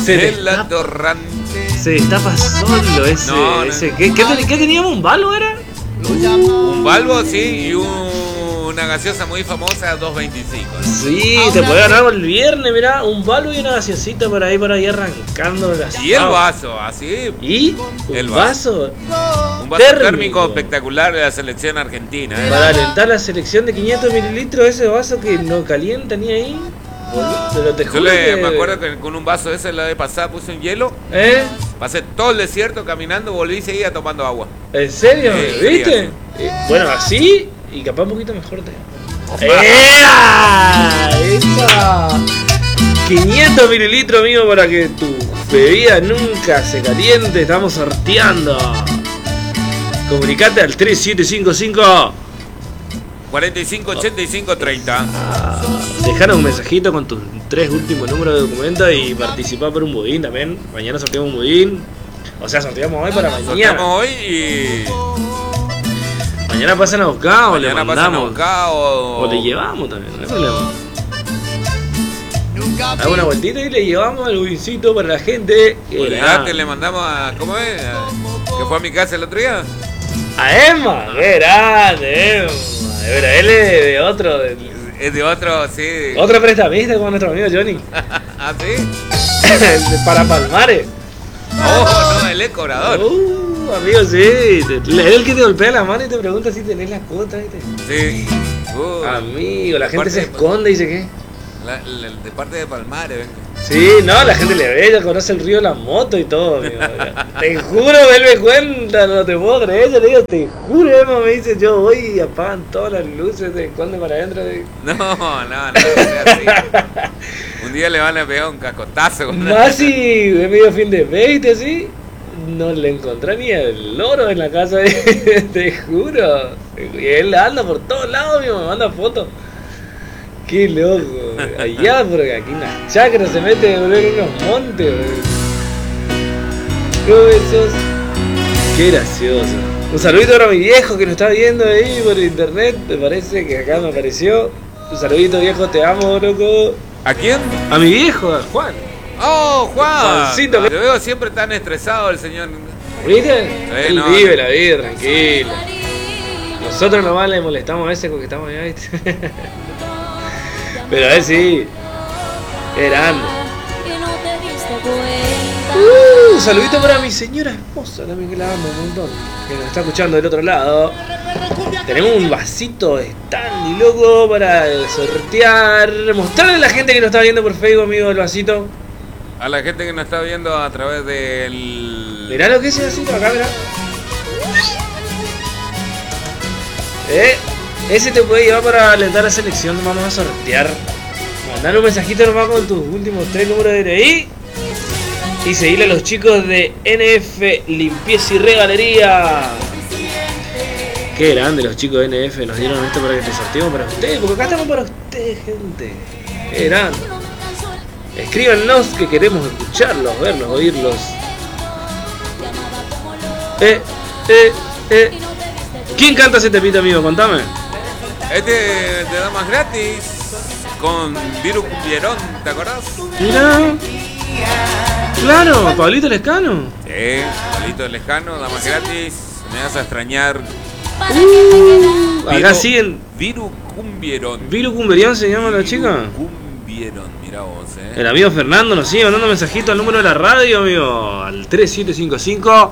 El atorrante. Se destapa solo ese. No, no. ¿Qué teníamos? ¿Un balbo era? Un Balbo, sí, y una gaseosa muy famosa, 2.25. Sí, te podés ganar el viernes, mirá, un balbo y una gaseosita por ahí arrancando el asado. Y el vaso, así. ¿Y? El ¿Un vaso? Un vaso térmico espectacular de la selección argentina. Para alentar la selección de 500 mililitros, ese vaso que no calienta ni ahí. Pero te juro Me acuerdo que con un vaso ese la vez pasada puse un hielo. Pasé todo el desierto caminando, volví y seguía tomando agua. ¿En serio? ¿Viste? Bueno, así y capaz un poquito mejor te... ¡Esa! 500 mililitros, amigo, para que tu bebida nunca se caliente. Estamos sorteando. Comunicate al 3755 45 85 30. Dejanos un mensajito con tus 3 últimos números de documento y participar por un budín también. Mañana sorteamos un budín. O sea, sorteamos hoy para mañana. Sorteamos hoy y... Mañana pasan a buscar o mañana le mandamos. O le llevamos también, no hay problema. Hago una vueltita y le llevamos el budincito para la gente. Olvidate, le mandamos a... ¿Cómo es? ¿Que fue a mi casa el otro día? A Emma, qué grande, Emma. Él es de otro. Es de otro, sí. Otro prestamista como nuestro amigo Johnny. ¿Ah, sí? Para Palmares. Oh, no, él es cobrador. Amigo, sí. Es el que te golpea la mano y te pregunta si tenés las cuotas, ¿viste? Sí. Amigo, la gente se esconde y dice ¿qué? De parte de Palmares, venga. Sí, no, la gente le ve, ya conoce el río de la moto y todo, amigo. Te juro, él me cuenta, no te puedo creer, yo le digo, te juro, Emma me dice, yo voy y apagan todas las luces, se esconden para adentro. No sea así. Un día le van a pegar un cascotazo. Más si es medio fin de mes, así, no le encontré ni el loro en la casa, te juro. Y él anda por todos lados, amigo, me manda fotos. Qué loco, allá porque aquí en las chacras se mete en unos montes. Qué gracioso. Un saludito para mi viejo que nos está viendo ahí por internet, me parece que acá me apareció. Un saludito viejo, te amo, loco. ¿A quién? A mi viejo, a Juan. Oh, Juan. Juancito. Lo veo siempre tan estresado el señor. ¿Viste? Él vive la vida tranquilo. Nosotros nomás le molestamos a veces porque estamos allá, ¿viste? Pero a ver sí. Grande. Un saludito para mi señora esposa también, que la amo un montón, que nos está escuchando del otro lado. Tenemos un vasito de Stanley, loco, para sortear. Mostrarle a la gente que nos está viendo por Facebook, amigo, el vasito. A la gente que nos está viendo a través del... Mirá lo que es ese vasito acá, mirá. Ese te puede llevar para alentar la selección. Vamos a sortear. Mandar un mensajito nomás con tus últimos 3 números de DNI. Y seguirle a los chicos de NF Limpieza y Regalería. Qué grande los chicos de NF. Nos dieron esto para que te sorteemos para ustedes. Porque acá estamos para ustedes, gente. Qué grande. Escríbanos que queremos escucharlos, verlos, oírlos. ¿Quién canta ese tepito, amigo? Contame. Este te da más gratis con Viru Cumbierón, ¿te acordás? Mirá. Claro, Pablito Lescano. Sí, Pablito Lescano, da más gratis. Me vas a extrañar. Acá siguen. Viru Cumbierón. Viru Cumbierón se llama la chica. Cumbierón, mira vos, El amigo Fernando nos sigue mandando mensajito al número de la radio, amigo. Al 3755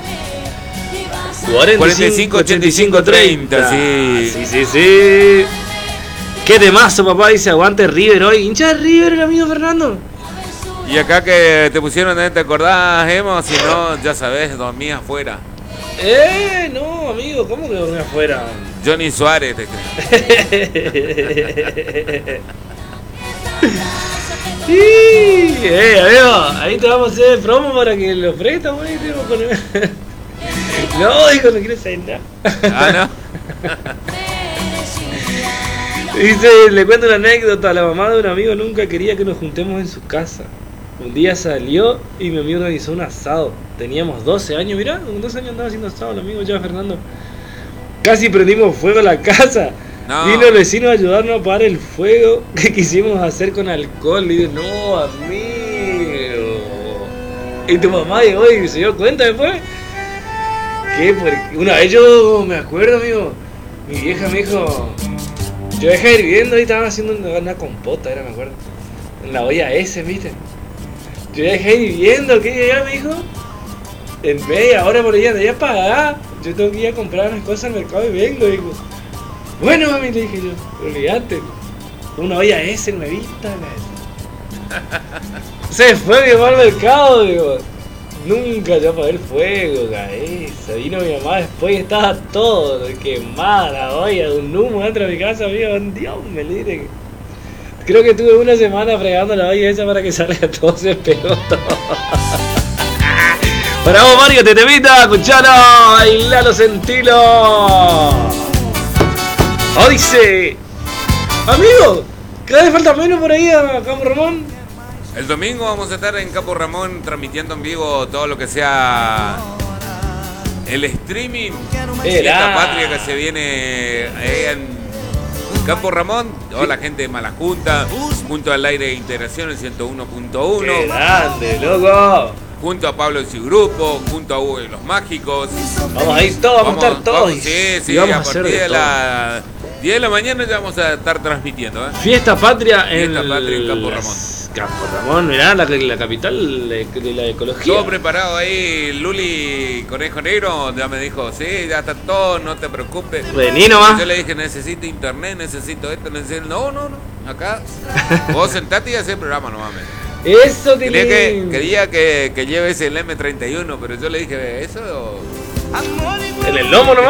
45 85 30. Sí. Qué temazo, papá. Dice aguante River hoy. Hincha de River el amigo Fernando. Y acá que te pusieron, ¿te acordás, Emo? Si no, ya sabes, dormí afuera. No, amigo, ¿cómo que dormí afuera? Johnny Suárez, te creo. Sí, amigo, ahí te vamos a hacer promo para que lo prestas, güey. No, dijo, no quiero saber nada. Ah, no. Dice, le cuento una anécdota. La mamá de un amigo nunca quería que nos juntemos en su casa. Un día salió y mi amigo organizó un asado. Teníamos 12 años, mirá, con 12 años andaba haciendo asado el amigo ya Fernando. Casi prendimos fuego a la casa. No. Vino el vecino a ayudarnos a apagar el fuego que quisimos hacer con alcohol. Y dice, no, amigo. Y tu mamá llegó y se dio cuenta después. ¿Qué? Una vez yo me acuerdo, amigo. Mi vieja me dijo. Yo dejé hirviendo y estaban haciendo una compota, me acuerdo. En la olla ese, ¿viste? Yo dejé hirviendo, ¿qué ya me dijo? En media hora por allá, de allá para allá. Yo tengo que ir a comprar unas cosas al mercado y vengo, digo. Bueno, mami, le dije yo, olvídate. Una olla ese, nuevita, se fue mi mamá al mercado, digo. Nunca yo apagué el fuego, cabeza. Vino mi mamá después y estaba todo quemada la olla, un humo dentro de mi casa, amigo. Dios me libre. Creo que tuve una semana fregando la olla esa para que salga todo, se pegó todo. Para vos, Mario, te invito a escucharlo, bailalo, sentilo. Oh, dice, amigo, cada vez falta menos por ahí a Campo Ramón. El domingo vamos a estar en Campo Ramón transmitiendo en vivo todo lo que sea el streaming. Fiesta Patria que se viene en Campo Ramón. Toda la gente de Malajunta, junto al aire de integración el 101.1. ¡Qué grande, loco! Junto a Pablo y su grupo, junto a Hugo y los Mágicos. Vamos a ir todos, vamos a estar todos. Sí, a partir de las 10 de la mañana ya vamos a estar transmitiendo. Fiesta Patria en Campo Ramón. Campo Ramón, mirá, la capital de la ecología. Todo preparado ahí, Luli Conejo Negro ya me dijo, sí, ya está todo, no te preocupes. Vení nomás. Yo le dije, necesito internet, necesito esto, necesito... No, acá vos sentate y hacé el programa nomás. Eso quería que lleves el M31, pero yo le dije, ¿eso? En el lomo nomás.